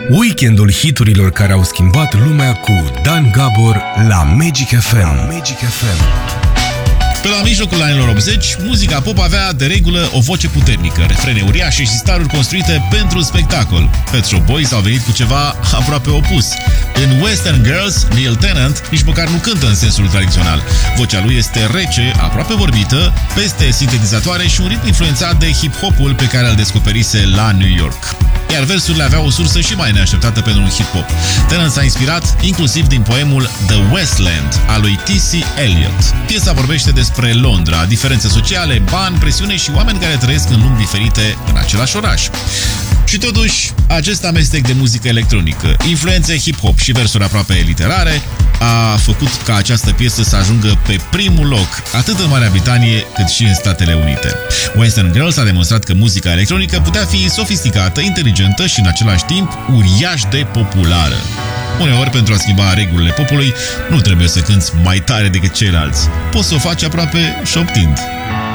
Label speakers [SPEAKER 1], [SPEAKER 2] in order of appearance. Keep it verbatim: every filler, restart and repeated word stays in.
[SPEAKER 1] Weekendul hiturilor care au schimbat lumea cu Dan Gabor la Magic F M. Magic F M.
[SPEAKER 2] Pe la mijlocul anilor optzeci, muzica pop avea de regulă o voce puternică, refrene uriașe și staruri construite pentru spectacol. Pet Shop Boys au venit cu ceva aproape opus. În Western Girls, Neil Tennant nici măcar nu cântă în sensul tradițional. Vocea lui este rece, aproape vorbită, peste sintetizatoare și un ritm influențat de hip-hopul pe care îl descoperise la New York. Iar versurile aveau o sursă și mai neașteptată pentru un hip-hop. Tennant s-a inspirat inclusiv din poemul The Westland al lui T C Eliot. Piesa vorbește despre Londra, diferențe sociale, bani, presiune și oameni care trăiesc în lumi diferite în același oraș. Și totuși, acest amestec de muzică electronică, influențe hip-hop și versuri aproape literare a făcut ca această piesă să ajungă pe primul loc, atât în Marea Britanie cât și în Statele Unite. Western Girls a demonstrat că muzica electronică putea fi sofisticată, inteligentă și în același timp uriaș de populară. Uneori, pentru a schimba regulile popului, nu trebuie să cânți mai tare decât ceilalți. Poți să o faci aproape șoptind.